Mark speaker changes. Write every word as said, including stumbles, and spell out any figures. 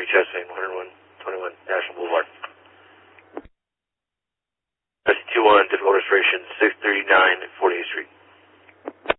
Speaker 1: Chastain, one oh one twenty-one National Boulevard. S two one, typical restoration, six thirty-nine forty-eighth Street.